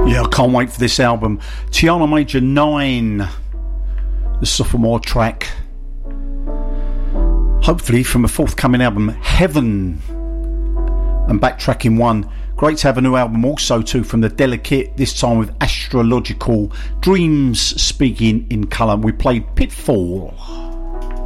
Yeah, I can't wait for this album. Tiana Major 9, the sophomore track. Hopefully from a forthcoming album, Heaven. And Backtracking 1. Great to have a new album also too from the Delicate, this time with Astrological Dreams Speaking in Colour. We played Pitfall.